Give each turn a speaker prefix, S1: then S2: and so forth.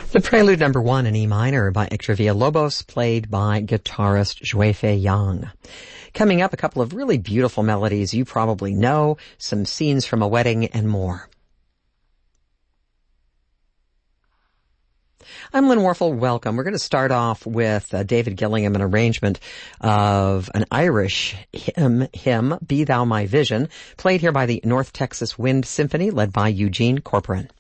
S1: The Prelude number 1 in E minor by Héctor Villalobos, played by guitarist Zhuifei Yang. Coming up, a couple of really beautiful melodies you probably know, some scenes from a wedding, and more. I'm Lynn Warfel. Welcome. We're going to start off with David Gillingham, an arrangement of an Irish hymn, Be Thou My Vision, played here by the North Texas Wind Symphony, led by Eugene Corporan.